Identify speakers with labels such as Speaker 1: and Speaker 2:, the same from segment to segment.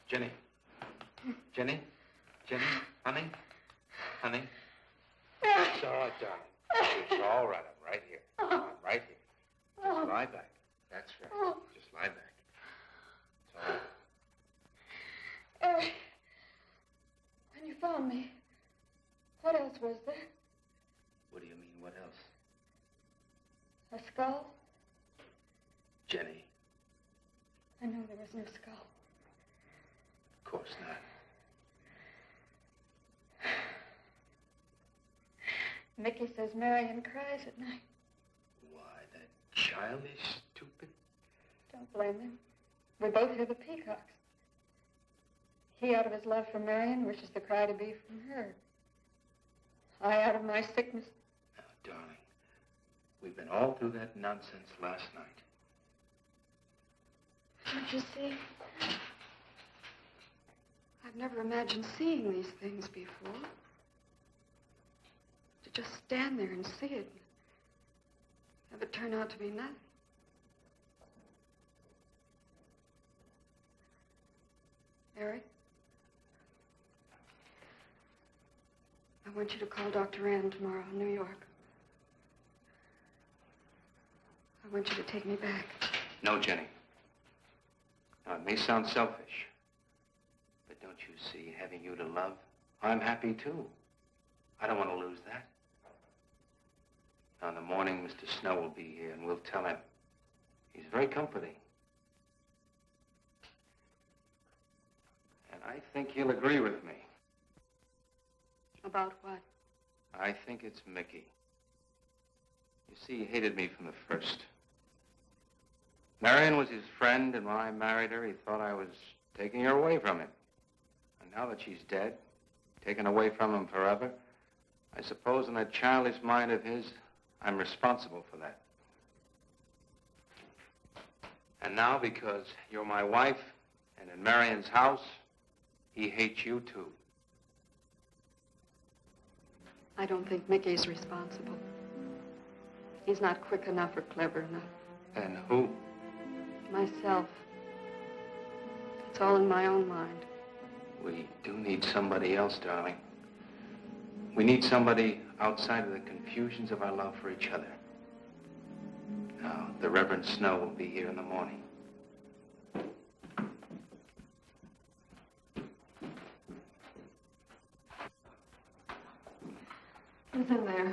Speaker 1: Jenny. Jenny? Jenny? Honey? Honey? It's all right, darling. It's all right. I'm right here. I'm right here. Just lie back. That's right. Just lie back. It's all right.
Speaker 2: Eric, when you found me, what else was there?
Speaker 1: What do you mean, what else?
Speaker 2: A skull?
Speaker 1: Jenny.
Speaker 2: I know there was no skull.
Speaker 1: Of course not.
Speaker 2: Mickey says Marion cries at night.
Speaker 1: Why, that childish, stupid...
Speaker 2: Don't blame him. We both hear the peacocks. He, out of his love for Marion, wishes the cry to be from her. I, out of my sickness...
Speaker 1: Now, darling, we've been all through that nonsense last night.
Speaker 2: Don't you see? I've never imagined seeing these things before. To just stand there and see it. Have it turn out to be nothing. Eric? I want you to call Dr. Ann tomorrow in New York. I want you to take me back.
Speaker 1: No, Jenny. Now, it may sound selfish, but don't you see, having you to love, I'm happy too. I don't want to lose that. Now, in the morning, Mr. Snow will be here, and we'll tell him. He's very comforting. And I think he'll agree with me.
Speaker 2: About what?
Speaker 1: I think it's Mickey. You see, he hated me from the first. Marion was his friend, and when I married her, he thought I was taking her away from him. And now that she's dead, taken away from him forever, I suppose in that childish mind of his, I'm responsible for that. And now, because you're my wife, and in Marion's house, he hates you too.
Speaker 2: I don't think Mickey's responsible. He's not quick enough or clever enough.
Speaker 1: And who?
Speaker 2: Myself. It's all in my own mind.
Speaker 1: We do need somebody else, darling. We need somebody outside of the confusions of our love for each other. Now, the Reverend Snow will be here in the morning.
Speaker 2: Who's in there?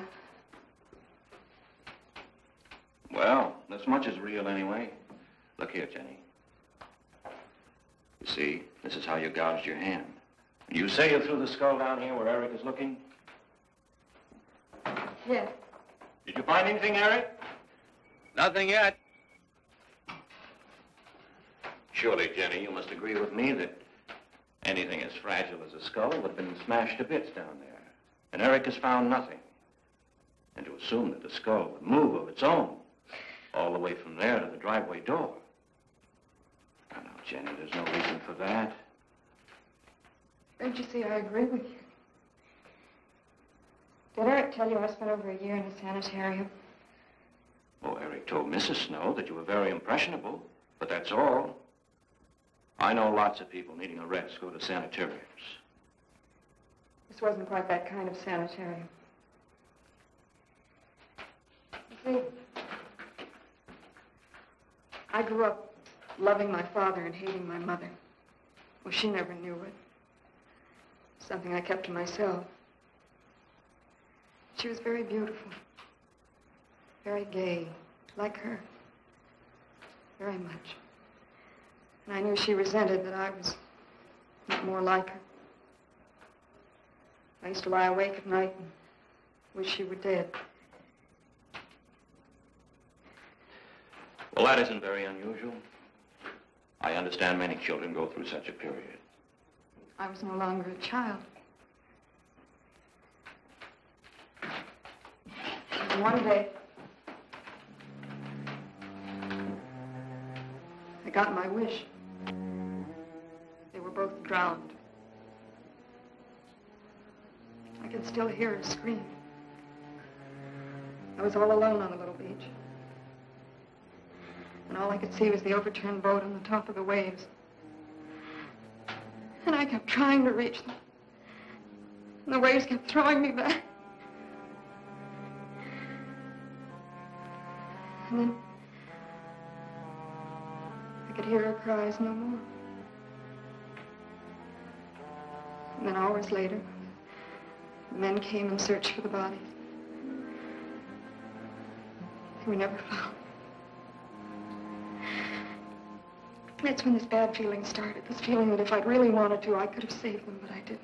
Speaker 3: Well, this much is real anyway. Look here, Jenny. You see, this is how you gouged your hand. You say you threw the skull down here where Eric is looking?
Speaker 2: Yes.
Speaker 3: Did you find anything, Eric?
Speaker 1: Nothing yet.
Speaker 3: Surely, Jenny, you must agree with me that anything as fragile as a skull would have been smashed to bits down there. And Eric has found nothing. And to assume that the skull would move of its own, all the way from there to the driveway door. Now, Jenny, there's no reason for that.
Speaker 2: Don't you see, I agree with you. Did Eric tell you I spent over a year in a sanitarium?
Speaker 3: Oh, Eric told Mrs. Snow that you were very impressionable, but that's all. I know lots of people needing a rest go to sanitariums.
Speaker 2: This wasn't quite that kind of sanitarium. You see, I grew up loving my father and hating my mother. Well, she never knew it. Something I kept to myself. She was very beautiful. Very gay, like her. Very much. And I knew she resented that I was not more like her. I used to lie awake at night and wish she were dead.
Speaker 3: Well, that isn't very unusual. I understand many children go through such a period.
Speaker 2: I was no longer a child. And one day, I got my wish. They were both drowned. I can still hear her scream. I was all alone on the little beach. And all I could see was the overturned boat on the top of the waves. And I kept trying to reach them. And the waves kept throwing me back. And then I could hear her cries no more. And then hours later, the men came and searched for the bodies. They were never found. That's when this bad feeling started. This feeling that if I'd really wanted to, I could have saved them, but I didn't.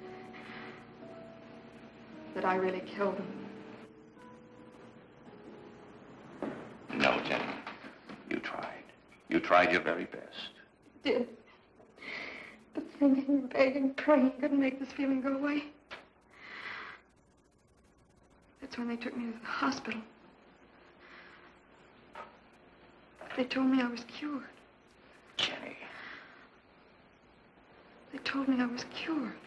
Speaker 2: That I really killed them.
Speaker 3: No, Jenny. You tried. You tried your very best.
Speaker 2: I did. But thinking, begging, praying couldn't make this feeling go away. That's when they took me to the hospital. They told me I was cured.
Speaker 3: Jenny.
Speaker 2: They told me I was cured.